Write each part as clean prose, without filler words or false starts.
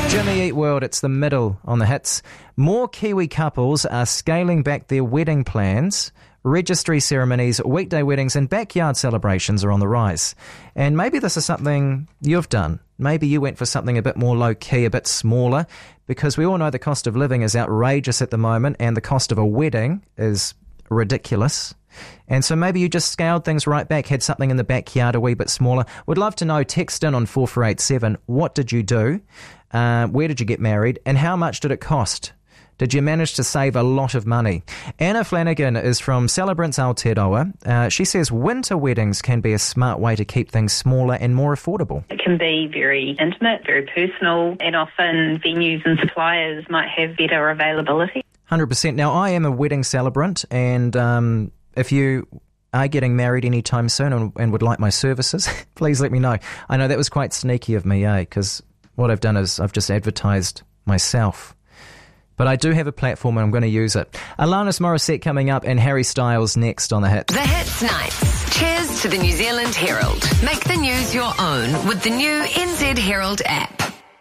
Jimmy Eat World, it's the middle on the hits. More Kiwi couples are scaling back their wedding plans. Registry ceremonies, weekday weddings and backyard celebrations are on the rise. And maybe this is something you've done. Maybe you went for something a bit more low-key, a bit smaller, because we all know the cost of living is outrageous at the moment and the cost of a wedding is ridiculous. And so maybe you just scaled things right back, had something in the backyard a wee bit smaller. Would love to know, text in on 4487, what did you do? Where did you get married? And how much did it cost? Did you manage to save a lot of money? Anna Flanagan is from Celebrants Aotearoa. She says winter weddings can be a smart way to keep things smaller and more affordable. It can be very intimate, very personal, and often venues and suppliers might have better availability. 100%. Now, I am a wedding celebrant, and if you are getting married anytime soon and would like my services, please let me know. I know that was quite sneaky of me, because what I've done is I've just advertised myself. But I do have a platform and I'm going to use it. Alanis Morissette coming up and Harry Styles next on The Hits. The Hits Nights. Cheers to the New Zealand Herald. Make the news your own with the new NZ Herald app.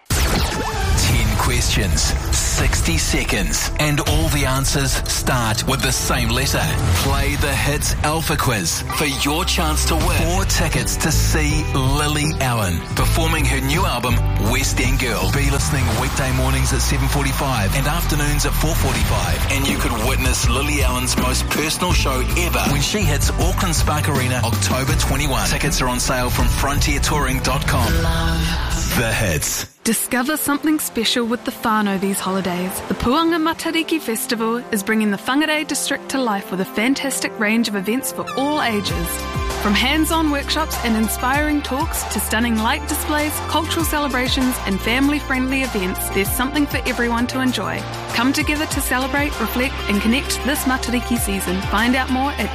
10 questions, 60 seconds, and all the answers start with the same letter. Play the Hits Alpha Quiz for your chance to win 4 tickets to see Lily Allen performing her new album, West End Girl. Be listening weekday mornings at 7:45 and afternoons at 4:45, and you could witness Lily Allen's most personal show ever when she hits Auckland Spark Arena October 21. Tickets are on sale from frontiertouring.com. The Hits. Discover something special with the whānau these holidays. The Puanga Matariki Festival is bringing the Whangarei district to life with a fantastic range of events for all ages. From hands-on workshops and inspiring talks to stunning light displays, cultural celebrations and family-friendly events, there's something for everyone to enjoy. Come together to celebrate, reflect and connect this Matariki season. Find out more at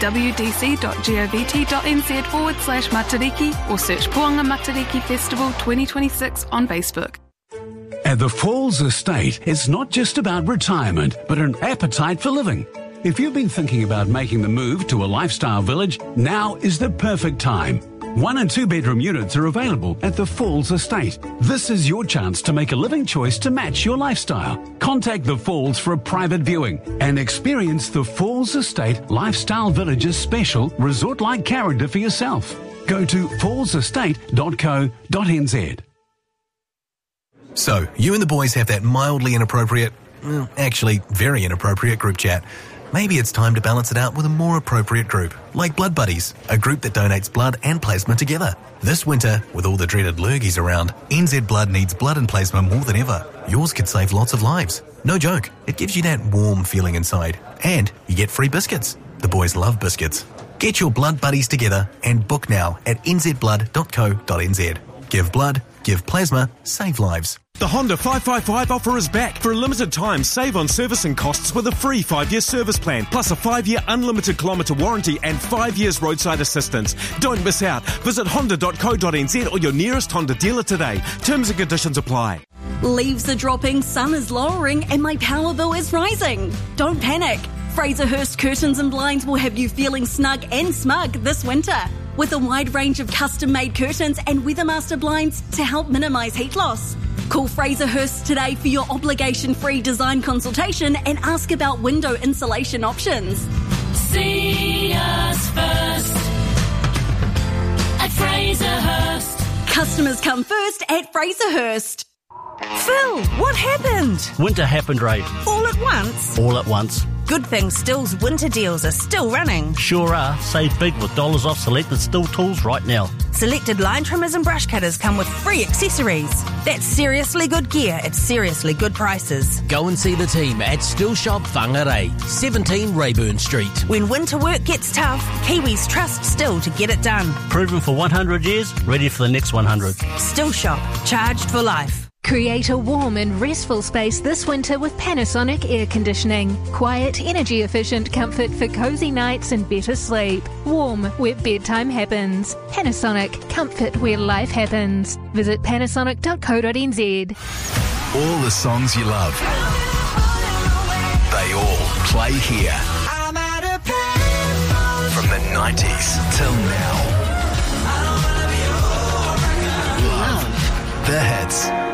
wdc.govt.nz/Matariki or search Puanga Matariki Festival 2026 on Facebook. At the Falls Estate, it's not just about retirement, but an appetite for living. If you've been thinking about making the move to a lifestyle village, now is the perfect time. 1 and 2 bedroom units are available at the Falls Estate. This is your chance to make a living choice to match your lifestyle. Contact the Falls for a private viewing and experience the Falls Estate Lifestyle Village's special resort-like character for yourself. Go to fallsestate.co.nz. So, you and the boys have that mildly inappropriate, actually very inappropriate group chat. Maybe it's time to balance it out with a more appropriate group, like Blood Buddies, a group that donates blood and plasma together. This winter, with all the dreaded lurgies around, NZ Blood needs blood and plasma more than ever. Yours could save lots of lives. No joke, it gives you that warm feeling inside. And you get free biscuits. The boys love biscuits. Get your Blood Buddies together and book now at nzblood.co.nz. Give blood, give plasma, save lives. The Honda 555 offer is back. For a limited time, save on servicing costs with a free 5-year service plan, plus a 5-year unlimited kilometre warranty and 5 years roadside assistance. Don't miss out. Visit honda.co.nz or your nearest Honda dealer today. Terms and conditions apply. Leaves are dropping, sun is lowering, and my power bill is rising. Don't panic. Fraserhurst Curtains and Blinds will have you feeling snug and smug this winter, with a wide range of custom-made curtains and Weathermaster blinds to help minimise heat loss. Call Fraserhurst today for your obligation-free design consultation and ask about window insulation options. See us first at Fraserhurst. Customers come first at Fraserhurst. Phil, what happened? Winter happened, Ray. All at once? All at once. Good thing Still's winter deals are still running. Sure are. Save big with dollars off selected Still tools right now. Selected line trimmers and brush cutters come with free accessories. That's seriously good gear at seriously good prices. Go and see the team at Still Shop Whangarei, 17 Rayburn Street. When winter work gets tough, Kiwis trust Still to get it done. Proven for 100 years, ready for the next 100. Still Shop, charged for life. Create a warm and restful space this winter with Panasonic air conditioning. Quiet, energy efficient comfort for cozy nights and better sleep. Warm where bedtime happens. Panasonic, comfort where life happens. Visit panasonic.co.nz. All the songs you love, they all play here. From the 90s till now. Love the Hits.